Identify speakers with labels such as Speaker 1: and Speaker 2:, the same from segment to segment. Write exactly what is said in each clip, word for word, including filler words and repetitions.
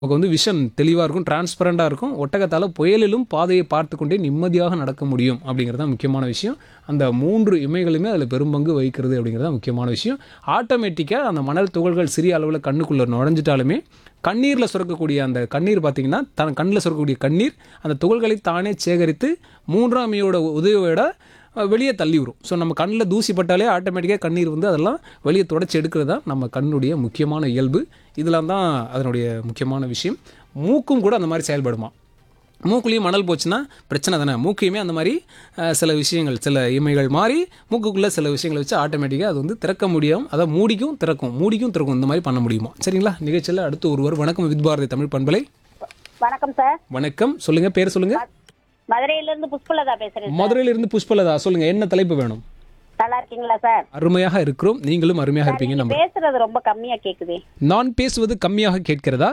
Speaker 1: நமக்கு வந்து விஷன் தெளிவாக இருக்கும், டிரான்ஸ்பரண்டாக இருக்கும். ஒட்டகத்தால் புயலிலும் பாதையை பார்த்து கொண்டே நிம்மதியாக நடக்க முடியும் அப்படிங்கிறது தான் முக்கியமான விஷயம். அந்த மூன்று இமைகளுமே அதில் பெரும்பங்கு வகிக்கிறது அப்படிங்கிறது தான் முக்கியமான விஷயம். ஆட்டோமேட்டிக்காக அந்த மணல் துகள்கள் சிறிய அளவில் கண்ணுக்குள்ளே நுழைஞ்சிட்டாலுமே கண்ணீரில் சுரக்கக்கூடிய அந்த கண்ணீர் பார்த்திங்கன்னா தன் கண்ணில் சுரக்கக்கூடிய கண்ணீர் அந்த துகள்களை தானே சேகரித்து மூன்றாம் இமையோட உதவியோட வெளியே தள்ளி விடும். ஸோ நம்ம கண்ணில் தூசி பட்டாலே ஆட்டோமேட்டிக்காக கண்ணீர் வந்து அதெல்லாம் வெளியே தொடச்சி எடுக்கிறது தான் நம்ம கண்ணுடைய முக்கியமான இயல்பு. இதெல்லாம் தான் அதனுடைய முக்கியமான விஷயம். மூக்கும் கூட அந்த மாதிரி செயல்படுமா. மூக்குலேயும் மணல் போச்சுன்னா பிரச்சனை தானே. மூக்கையுமே அந்த மாதிரி சில விஷயங்கள் சில இமைகள் மாறி மூக்குக்குள்ளே சில விஷயங்களை வச்சு ஆட்டோமேட்டிக்காக அது வந்து திறக்க முடியும். அதை மூடிக்கும் திறக்கும் மூடிக்கும் திறக்கும் இந்த மாதிரி பண்ண முடியுமா. சரிங்களா. நிகழ்ச்சியில் அடுத்து ஒருவர். வணக்கம் வித் பாரதி தமிழ் பண்பலை.
Speaker 2: வணக்கம் சார்.
Speaker 1: வணக்கம். சொல்லுங்கள், பேர் சொல்லுங்கள்.
Speaker 2: மதுரையிலிருந்து புஷ்பலதா பேசுறேன்.
Speaker 1: மதுரையிலிருந்து புஷ்பலதா. சொல்லுங்கள், என்ன தலைப்பு வேணும்.
Speaker 2: நல்லா இருக்கீங்களா சார்?
Speaker 1: அருமையாக இருக்கிறோம், நீங்களும் அருமையாக இருப்பீங்க. நம்ம
Speaker 2: பேசுறது ரொம்ப கம்மியா கேக்குது.
Speaker 1: நான் பேசுவது கம்மியாக கேட்கிறதா?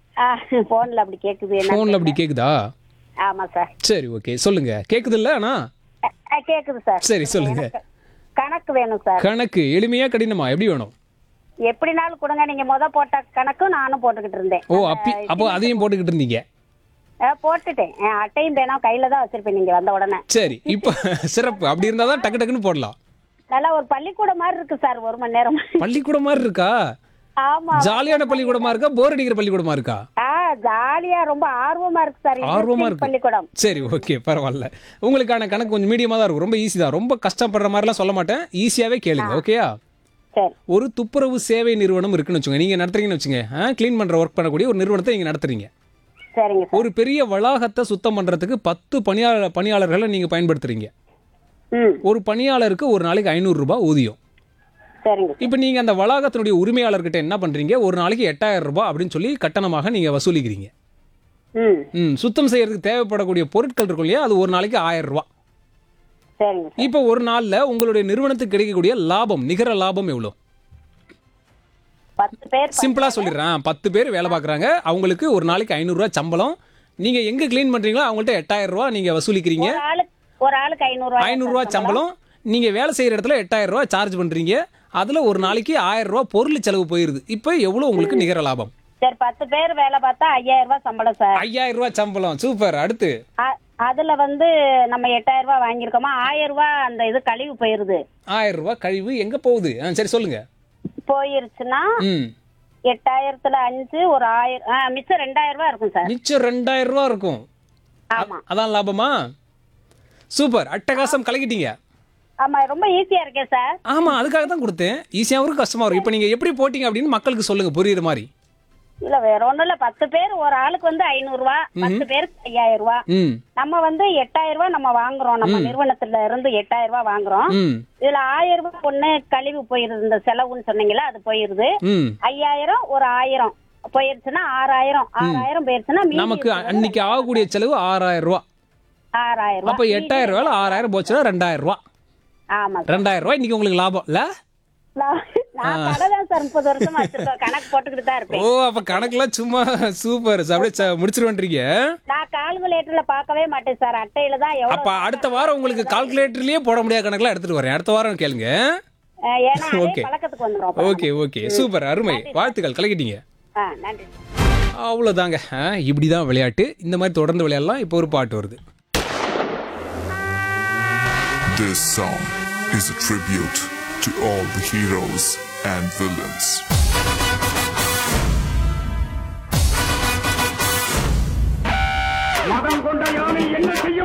Speaker 2: போன்ல அப்படி கேக்குது.
Speaker 1: போன்ல அப்படி கேக்குதா?
Speaker 2: ஆமா சார்.
Speaker 1: சரி, ஓகே, சொல்லுங்க. கேக்குது இல்ல? ஆனா
Speaker 2: கேக்குது சார்.
Speaker 1: சரி, சொல்லுங்க.
Speaker 2: கணக்கு வேணும் சார்.
Speaker 1: கணக்கு எளிமையா கடினமா எப்படி வேணும்?
Speaker 2: எப்படினாலும் கொடுங்க. நீங்க முத போட்ட கணக்கு நானும் போட்டுக்கிட்டு இருந்தேன்.
Speaker 1: ஓ, அப்படி அப்போ அதையும் போட்டுக்கிட்டு இருந்தீங்க.
Speaker 2: போட்டுட்டேன். அட்டையும் பேனா கையில தான் வச்சிருப்பேன் நீங்க வந்த உடனே.
Speaker 1: சரி, இப்போ சிறப்பு. அப்படி இருந்தா தான் டக்கு டக்குன்னு போடலாம்.
Speaker 2: நல்லா ஒரு பள்ளிக்கூடம் மாதிரி இருக்கு சார். ஒரு மணி நேரம்
Speaker 1: பள்ளிக்கூடம் மாதிரி இருக்கா?
Speaker 2: ஆமா.
Speaker 1: ஜாலியான பள்ளிக்கூடமா இருக்கா, போர் அடிக்கிற பள்ளிக்கூடமா இருக்கா?
Speaker 2: ஜாலியா ரொம்ப ஆர்வமா இருக்கு சார்.
Speaker 1: ஆர்வமா இருக்கு
Speaker 2: பள்ளிக்கூடம்.
Speaker 1: சரி, ஓகே, பரவாயில்ல. உங்களுக்கான கணக்கு கொஞ்சம் மீடியமா தான் இருக்கும். ரொம்ப ஈஸி தான். ரொம்ப கஷ்டப்படுற மாதிரிலாம் சொல்ல மாட்டேன். ஈஸியாவே கேளுங்க. ஓகேயா?
Speaker 2: சரி.
Speaker 1: ஒரு துப்புரவு சேவை நிறுவனம் இருக்குன்னு வச்சுங்க. நீங்க நடத்துறீங்கன்னு வச்சுங்க. க்ளீன் பண்ற ஒர்க் பண்ணக்கூடிய ஒரு நிறுவனத்தை நீங்க நடத்துறீங்க.
Speaker 2: சரிங்க.
Speaker 1: ஒரு பெரிய வளாகத்தை சுத்தம் பண்றதுக்கு பத்து பணியாளர் பணியாளர்களை நீங்க பயன்படுத்துறீங்க. ஒரு பணியாளருக்கு ஒரு நாளைக்கு ஐநூறு ரூபாய் ஊதியம்.
Speaker 2: சரிங்க.
Speaker 1: இப்போ நீங்க அந்த வளாகத்தினுடைய உரிமையாளர்கிட்ட என்ன பண்றீங்க? ஒரு நாளைக்கு எட்டாயிரம் ரூபாய் அப்படின்னு சொல்லி கட்டணமாக நீங்க வசூலிக்கிறீங்க. ம் சுத்தம் செய்யறதுக்கு தேவைப்படக்கூடிய பொருட்கள் இருக்கும் இல்லையா, அது ஒரு நாளைக்கு ஆயிரம் ரூபாய்.
Speaker 2: சரிங்க.
Speaker 1: இப்போ ஒரு நாள்ல உங்களுடைய நிறுவனத்துக்கு கிடைக்கக்கூடிய லாபம், நிகர லாபம் எவ்வளவு?
Speaker 2: பத்து பேர்.
Speaker 1: சிம்பிளா சொல்லிடுறேன். பத்து பேர் வேலை பார்க்குறாங்க. அவங்களுக்கு ஒரு நாளைக்கு ஐநூறு ரூபாய் சம்பளம். நீங்க எங்க கிளீன் பண்றீங்களோ அவங்கள்ட்ட எட்டாயிரம் ரூபாய் நீங்க வசூலிக்கிறீங்க.
Speaker 2: ஒரு ஆளுக்கு ஒரு ஆளுக்கு ஐநூறு ரூபாய்
Speaker 1: ஐநூறு ரூபாய் சம்பளம். நீங்க வேலை செய்யற இடத்துல எட்டாயிரம் ரூபாய் சார்ஜ் பண்றீங்க. அதுல ஒரு நாளைக்கு ஆயிரம் ரூபாய் பொருள் செலவு போயிருது. இப்போ எவ்வளவு உங்களுக்கு நிகர லாபம்?
Speaker 2: சரி, பத்து பேர் வேலை பார்த்தா ஐயாயிரம் ரூபாய் சம்பளம் சார்.
Speaker 1: ஐயாயிரம் ரூபாய் சம்பளம். சூப்பர். அடுத்து
Speaker 2: அதுல வந்து நம்ம எட்டாயிரம் ரூபாய் வாங்கியிருக்கோமா, ஆயிரம் ரூபாய் அந்த இது கழிவு போயிருது.
Speaker 1: ஆயிரம் ரூபாய் கழிவு எங்க போகுது? சரி, சொல்லுங்க.
Speaker 2: போயிருச்சுன்னா எட்டாயிரத்துல அஞ்சு ஒரு ஆயிரம் மிச்சம் ரெண்டாயிரம் ரூபாய் இருக்கும் சார்.
Speaker 1: மிச்சம் ரெண்டாயிரம் ரூபாய் இருக்கும்.
Speaker 2: ஆமா.
Speaker 1: அதான் லாபமா? சூப்பர், அட்டகாசம், கலக்கிட்டீங்க.
Speaker 2: ஆமா, ரொம்ப ஈஸியா இருக்கே சார்.
Speaker 1: ஆமா, அதுக்காக தான் கொடுத்தேன். ஈஸியாவும் இருக்கும், கஷ்டமா இருக்கும். இப்போ நீங்க எப்படி போட்டீங்க அப்படின்னு மக்களுக்கு சொல்லுங்க, புரியுற மாதிரி.
Speaker 2: இல்ல வேற ஒண்ணும் இல்ல. பத்து பேர் ஒரு ஆளுக்கு வந்து ஐநூறு ரூபாய், பத்து பேருக்கு ஐயாயிரம் ரூபாய். நம்ம வந்து எட்டாயிரம் ரூபாய் நம்ம வாங்குறோம். நம்ம நிறுவனத்துல இருந்து எட்டாயிரம் ரூபாய் வாங்குறோம். இதுல ஆயிரம் ரூபாய் ஒண்ணு கழிவு போயிருது. இந்த செலவுன்னு சொன்னீங்களா, அது போயிருது. ஐயாயிரம் ஒரு ஆயிரம் போயிருச்சுன்னா ஆறாயிரம். ஆறாயிரம் போயிருச்சுன்னா
Speaker 1: நமக்கு அன்னைக்கு ஆகக்கூடிய செலவு ஆறாயிரம் ரூபாய்.
Speaker 2: ஆறாயிரம் ரூபாய்.
Speaker 1: அப்ப எட்டாயிரம் ரூபாய் ஆறாயிரம் போச்சுன்னா ரெண்டாயிரம் ரூபாய்.
Speaker 2: ஆமா,
Speaker 1: ரெண்டாயிரம் ரூபாய் இன்னைக்கு உங்களுக்கு லாபம் இல்ல?
Speaker 2: முப்பது வருஷமா கணக்கு போட்டுக்கிட்டு தான் இருப்பேன்.
Speaker 1: ஓ, அப்ப கணக்குலாம் சும்மா சூப்பர். அப்படியே முடிச்சிருவீங்க.
Speaker 2: நான் கால்குலேட்டர்ல பார்க்கவே மாட்டேன் சார். அட்டையில தான்.
Speaker 1: அப்ப அடுத்த வாரம் உங்களுக்கு கால்குலேட்டர்லயே போட முடியாத கணக்குலாம் எடுத்துட்டு வரேன். அடுத்த வாரம் கேளுங்க.
Speaker 2: ஓகே, பழக்கத்துக்கு வந்துரும்.
Speaker 1: ஓகே, ஓகே, சூப்பர், அருமை, வாழ்த்துக்கள், கலக்கிட்டீங்க.
Speaker 2: நன்றி.
Speaker 1: அவ்வளவுதாங்க. இப்படிதான் விளையாட்டு. இந்த மாதிரி தொடர்ந்து விளையாடலாம். இப்போ ஒரு பாட்டு வருது.
Speaker 3: This song is a tribute to all the heroes and villains. மதம் கொண்ட யானை என்ன செய்யும்?